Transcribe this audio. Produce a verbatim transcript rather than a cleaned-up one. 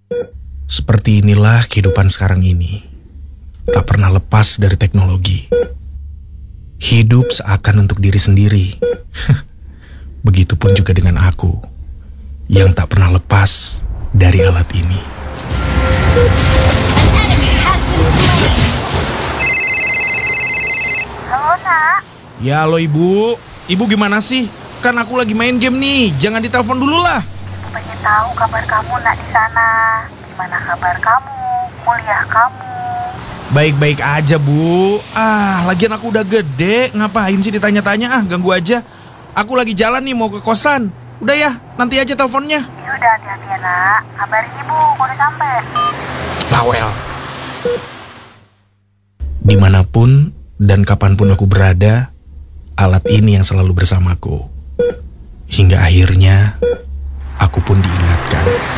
Seperti inilah kehidupan sekarang ini. Tak pernah lepas dari teknologi. Hidup seakan untuk diri sendiri. Begitupun juga dengan aku, yang tak pernah lepas dari alat ini. Halo, Nak. Ya halo ibu. Ibu gimana sih? Kan aku lagi main game nih. Jangan ditelepon dulu lah. Ibu pengen tahu kabar kamu, Nak, di sana. Gimana kabar kamu? Kuliah kamu? Baik-baik aja bu. Ah, lagian aku udah gede. Ngapain sih ditanya-tanya? Ah, ganggu aja. Aku lagi jalan nih mau ke kosan. Udah ya, nanti aja teleponnya. Ya udah, hati-hati ya, Nak. Kabarin ibu kalau udah sampai. Bawel. Dimanapun dan kapanpun aku berada, alat ini yang selalu bersamaku. Hingga akhirnya aku pun diingatkan